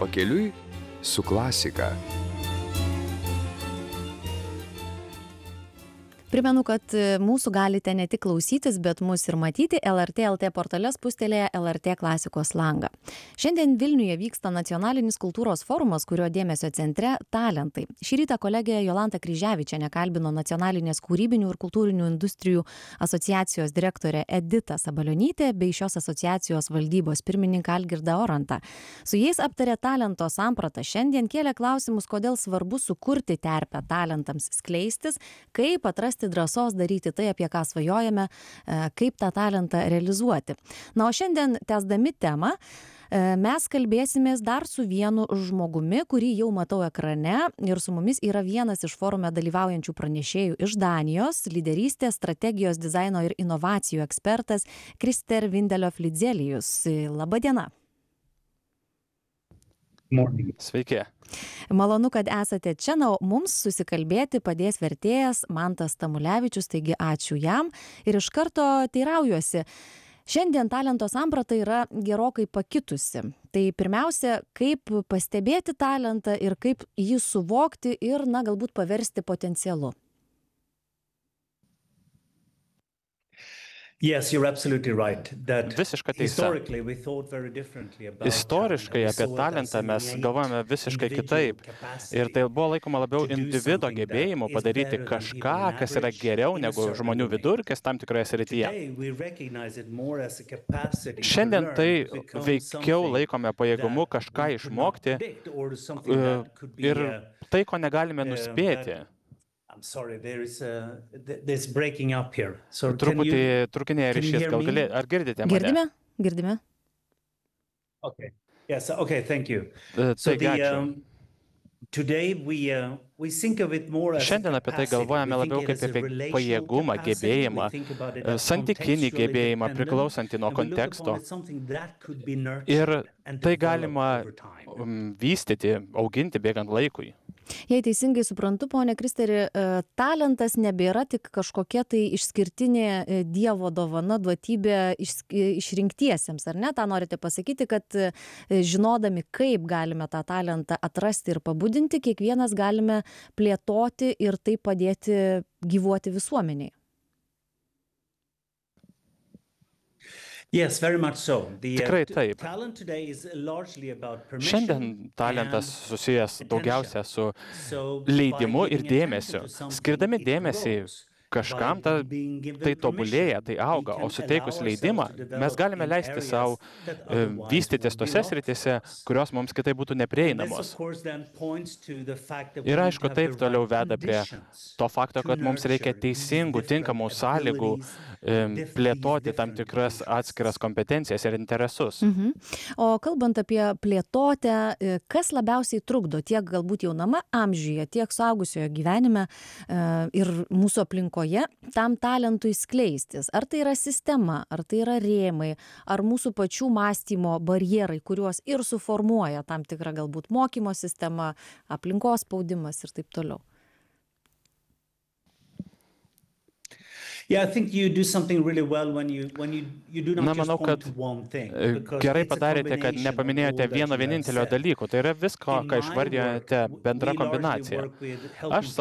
Pakeliui su klasika. Primenu, kad mūsų galite ne tik klausytis, bet mus ir matyti LRT LT portale spustelėje LRT klasikos langą. Šiandien Vilniuje vyksta nacionalinis kultūros forumas, kurio dėmesio centre talentai. Šį rytą kolegė Jolanta Kryževičienė kalbino nacionalinės kūrybinių ir kultūrinių industrijų asociacijos direktorė Edita Sabalionytė bei šios asociacijos valdybos pirmininką Algirdą Orantą. Su jais aptarė talento sampratą. Šiandien kėlė klausimus, kodėl svarbu sukurti terpę talentams skleistis, kaip atrasti drąsos daryti tai, apie ką svajojame, kaip tą talentą realizuoti. Na, o šiandien, tęsdami temą, mes kalbėsimės dar su vienu žmogumi, kurį jau matau ekrane, ir su mumis yra vienas iš forume dalyvaujančių pranešėjų iš Danijos, lyderystės, strategijos, dizaino ir inovacijų ekspertas Krister Vindelhoff Lidzelijus. Labą dieną. Sveiki. Malonu, kad esate čia, na, mums susikalbėti padės vertėjas Mantas Tamulevičius, taigi ačiū jam. Ir iš karto teiraujuosi, šiandien talento samprata yra gerokai pakitusi. Tai pirmiausia, kaip pastebėti talentą ir kaip jį suvokti ir, na, galbūt paversti potencialu. Yes, you're absolutely right. That Visiška teisa. Istoriškai apie talentą mes galvojame visiškai kitaip. Ir tai buvo laikoma labiau individo gebėjimu padaryti kažką, kas yra geriau negu žmonių vidurkis tam tikroje srityje. Šiandien tai veikiau laikome pajėgumu kažką išmokti ir tai, ko negalime nuspėti. Truputį trukinėje ryšys, ar girdite mane? Girdime. Okay. Yes, okay, thank you. Taigi, ačiū. Šiandien apie tai galvojame labiau kaip apie pajėgumą, gebėjimą, santykinį gebėjimą priklausantį nuo konteksto. Ir tai galima vystyti, auginti bėgant laikui. Jei teisingai suprantu, ponė Kristeri, talentas nebėra tik kažkokia tai išskirtinė Dievo dovana, duotybė išrinktiesiems, ar ne? Ta norite pasakyti, kad žinodami, kaip galime tą talentą atrasti ir pabudinti, kiekvienas galime plėtoti ir taip padėti gyvuoti visuomeniai. Yes, very much so. Tikrai taip. Šiandien Šiandien talentas susijęs daugiausia su leidimu ir dėmesiu. Skirdami dėmesį kažkam, tai tobulėja, tai auga, o suteikus leidimą mes galime leisti savo vystytis tose srityse, kurios mums kitai būtų neprieinamos. Ir aišku, taip toliau veda prie to fakto, kad mums reikia teisingų, tinkamų sąlygų plėtoti tam tikras atskiras kompetencijas ir interesus. O kalbant apie plėtotę, kas labiausiai trukdo tiek galbūt jauname amžiuje, tiek suaugusiojo gyvenime ir mūsų aplinkoje tam talentui skleistis? Ar tai yra sistema, ar tai yra rėmai, ar mūsų pačių mąstymo barjerai, kuriuos ir suformuoja tam tikra galbūt mokymo sistema, aplinkos spaudimas ir taip toliau? Na, manau, kad gerai padarėte, kad nepaminėjote vieno vienintelio dalyko. Tai yra visko, ką išvardijote, bendra kombinacija. Aš